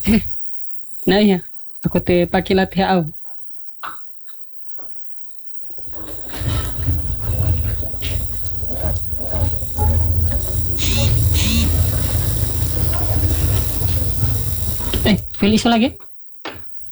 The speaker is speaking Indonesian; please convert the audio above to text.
Nah iya, aku te pakai latih au. Pilih iso lagi.